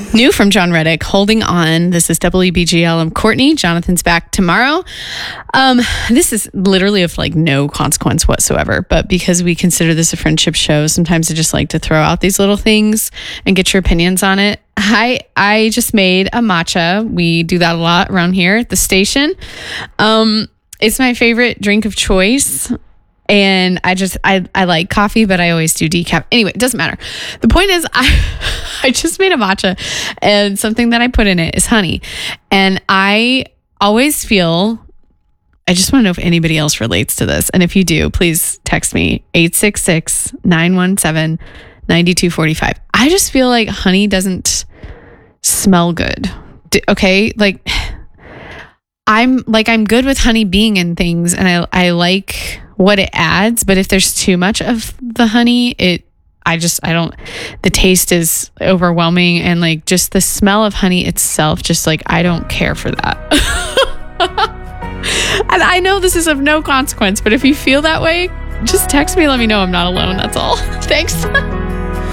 New from John Reddick, Holding On. This is WBGL. I'm Courtney. Jonathan's back tomorrow. This is literally of like no consequence whatsoever, but because we consider this a friendship show, sometimes I just like to throw out these little things and get your opinions on it. I just made a matcha. We do that a lot around here at the station. It's my favorite drink of choice. And I like coffee, but I always do decaf. Anyway, it doesn't matter. The point is I just made a matcha, and something that I put in it is honey. And I always feel, I just want to know if anybody else relates to this. And if you do, please text me 866-917-9245. I just feel like honey doesn't smell good. Okay. Like I'm good with honey being in things, and I like what it adds, but if there's too much of the honey, the taste is overwhelming, and like just the smell of honey itself, just like, I don't care for that. And I know this is of no consequence, but if you feel that way, just text me, let me know I'm not alone. That's all. Thanks.